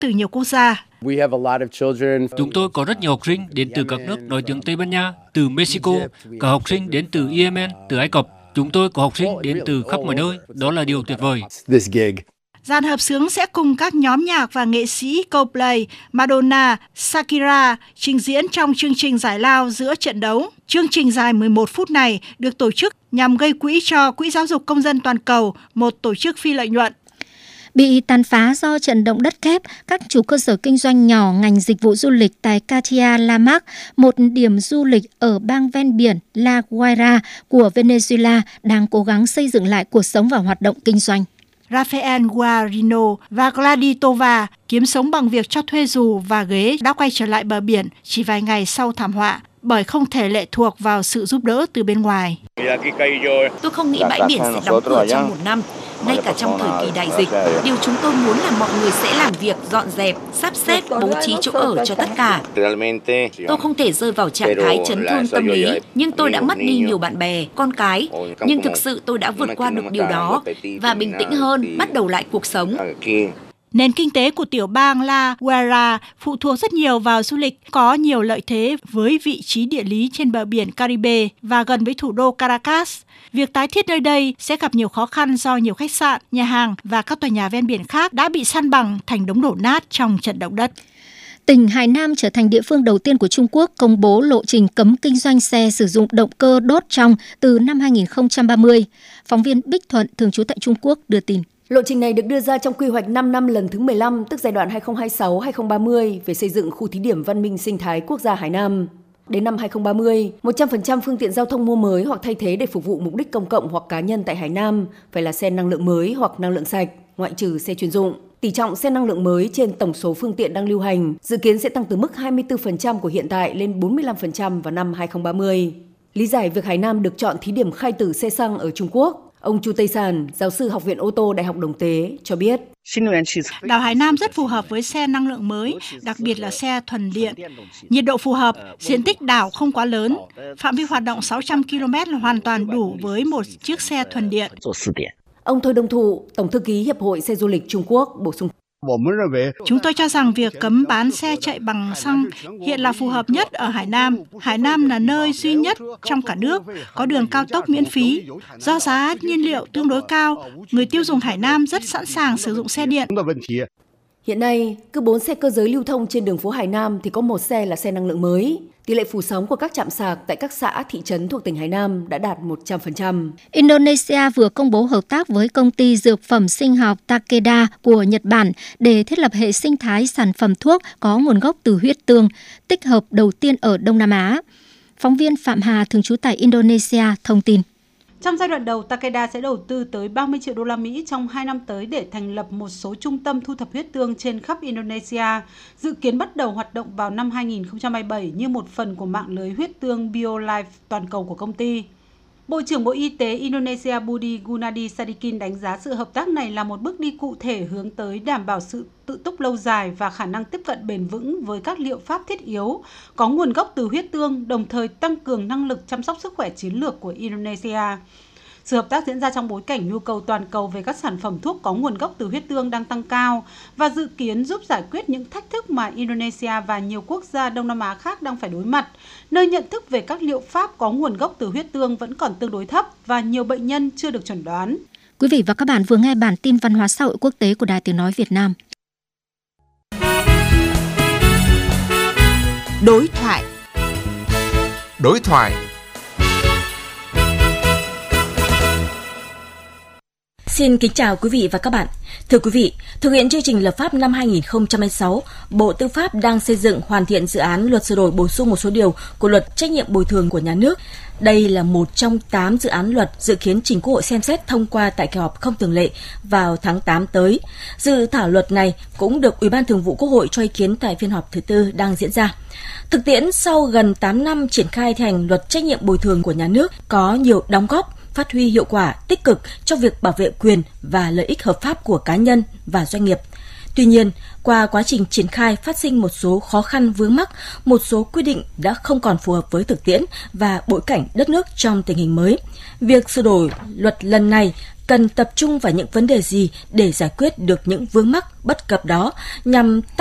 từ nhiều quốc gia. Chúng tôi có rất nhiều học sinh đến từ các nước nói tiếng Tây Ban Nha, từ Mexico, cả học sinh đến từ Yemen, từ Ai Cập. Chúng tôi có học sinh đến từ khắp mọi nơi. Đó là điều tuyệt vời. Dàn hợp xướng sẽ cùng các nhóm nhạc và nghệ sĩ Coldplay, Madonna, Shakira trình diễn trong chương trình giải lao giữa trận đấu. Chương trình dài 11 phút này được tổ chức nhằm gây quỹ cho Quỹ Giáo dục Công dân Toàn cầu, một tổ chức phi lợi nhuận. Bị tàn phá do trận động đất kép, các chủ cơ sở kinh doanh nhỏ ngành dịch vụ du lịch tại Catia La Mar, một điểm du lịch ở bang ven biển La Guaira của Venezuela, đang cố gắng xây dựng lại cuộc sống và hoạt động kinh doanh. Rafael Guarino và Gladitova kiếm sống bằng việc cho thuê dù và ghế đã quay trở lại bờ biển chỉ vài ngày sau thảm họa, bởi không thể lệ thuộc vào sự giúp đỡ từ bên ngoài. Tôi không nghĩ bãi biển sẽ đóng cửa trong một năm, ngay cả trong thời kỳ đại dịch. Điều chúng tôi muốn là mọi người sẽ làm việc, dọn dẹp, sắp xếp, bố trí chỗ ở cho tất cả. Tôi không thể rơi vào trạng thái chấn thương tâm lý, nhưng tôi đã mất đi nhiều bạn bè, con cái. Nhưng thực sự tôi đã vượt qua được điều đó và bình tĩnh hơn, bắt đầu lại cuộc sống. Nền kinh tế của tiểu bang La Guaira phụ thuộc rất nhiều vào du lịch, có nhiều lợi thế với vị trí địa lý trên bờ biển Caribe và gần với thủ đô Caracas. Việc tái thiết nơi đây sẽ gặp nhiều khó khăn do nhiều khách sạn, nhà hàng và các tòa nhà ven biển khác đã bị san bằng thành đống đổ nát trong trận động đất. Tỉnh Hải Nam trở thành địa phương đầu tiên của Trung Quốc công bố lộ trình cấm kinh doanh xe sử dụng động cơ đốt trong từ năm 2030. Phóng viên Bích Thuận, thường trú tại Trung Quốc, đưa tin. Lộ trình này được đưa ra trong quy hoạch 5 năm lần thứ 15, tức giai đoạn 2026-2030 về xây dựng khu thí điểm văn minh sinh thái quốc gia Hải Nam. Đến năm 2030, 100% phương tiện giao thông mua mới hoặc thay thế để phục vụ mục đích công cộng hoặc cá nhân tại Hải Nam phải là xe năng lượng mới hoặc năng lượng sạch, ngoại trừ xe chuyên dụng. Tỷ trọng xe năng lượng mới trên tổng số phương tiện đang lưu hành dự kiến sẽ tăng từ mức 24% của hiện tại lên 45% vào năm 2030. Lý giải việc Hải Nam được chọn thí điểm khai tử xe xăng ở Trung Quốc, ông Chu Tây Sàn, giáo sư Học viện ô tô Đại học Đồng Tế, cho biết. Đảo Hải Nam rất phù hợp với xe năng lượng mới, đặc biệt là xe thuần điện. Nhiệt độ phù hợp, diện tích đảo không quá lớn, phạm vi hoạt động 600 km là hoàn toàn đủ với một chiếc xe thuần điện. Ông Thôi Đông Thụ, Tổng thư ký Hiệp hội Xe du lịch Trung Quốc, bổ sung. Chúng tôi cho rằng việc cấm bán xe chạy bằng xăng hiện là phù hợp nhất ở Hải Nam. Hải Nam là nơi duy nhất trong cả nước có đường cao tốc miễn phí. Do giá nhiên liệu tương đối cao, người tiêu dùng Hải Nam rất sẵn sàng sử dụng xe điện. Hiện nay, cứ 4 xe cơ giới lưu thông trên đường phố Hải Nam thì có 1 xe là xe năng lượng mới. Tỷ lệ phủ sóng của các trạm sạc tại các xã, thị trấn thuộc tỉnh Hải Nam đã đạt 100%. Indonesia vừa công bố hợp tác với công ty dược phẩm sinh học Takeda của Nhật Bản để thiết lập hệ sinh thái sản phẩm thuốc có nguồn gốc từ huyết tương, tích hợp đầu tiên ở Đông Nam Á. Phóng viên Phạm Hà, thường trú tại Indonesia, thông tin. Trong giai đoạn đầu, Takeda sẽ đầu tư tới 30 triệu đô la Mỹ trong 2 năm tới để thành lập một số trung tâm thu thập huyết tương trên khắp Indonesia, dự kiến bắt đầu hoạt động vào năm 2027 như một phần của mạng lưới huyết tương BioLife toàn cầu của công ty. Bộ trưởng Bộ Y tế Indonesia Budi Gunadi Sadikin đánh giá sự hợp tác này là một bước đi cụ thể hướng tới đảm bảo sự tự túc lâu dài và khả năng tiếp cận bền vững với các liệu pháp thiết yếu có nguồn gốc từ huyết tương, đồng thời tăng cường năng lực chăm sóc sức khỏe chiến lược của Indonesia. Sự hợp tác diễn ra trong bối cảnh nhu cầu toàn cầu về các sản phẩm thuốc có nguồn gốc từ huyết tương đang tăng cao và dự kiến giúp giải quyết những thách thức mà Indonesia và nhiều quốc gia Đông Nam Á khác đang phải đối mặt, nơi nhận thức về các liệu pháp có nguồn gốc từ huyết tương vẫn còn tương đối thấp và nhiều bệnh nhân chưa được chẩn đoán. Quý vị và các bạn vừa nghe bản tin văn hóa xã hội quốc tế của Đài Tiếng nói Việt Nam. Đối thoại. Xin kính chào quý vị và các bạn. Thưa quý vị, thực hiện chương trình lập pháp năm 2026, Bộ Tư pháp đang xây dựng hoàn thiện dự án luật sửa đổi bổ sung một số điều của luật trách nhiệm bồi thường của nhà nước. Đây là một trong 8 dự án luật dự kiến trình Quốc hội xem xét thông qua tại kỳ họp không thường lệ vào tháng 8 tới. Dự thảo luật này cũng được Ủy ban Thường vụ Quốc hội cho ý kiến tại phiên họp thứ 4 đang diễn ra. Thực tiễn sau gần 8 năm triển khai thi hành luật trách nhiệm bồi thường của nhà nước có nhiều đóng góp, phát huy hiệu quả tích cực trong việc bảo vệ quyền và lợi ích hợp pháp của cá nhân và doanh nghiệp. Tuy nhiên, qua quá trình triển khai phát sinh một số khó khăn vướng mắc, một số quy định đã không còn phù hợp với thực tiễn và bối cảnh đất nước trong tình hình mới. Việc sửa đổi luật lần này cần tập trung vào những vấn đề gì để giải quyết được những vướng mắc bất cập đó nhằm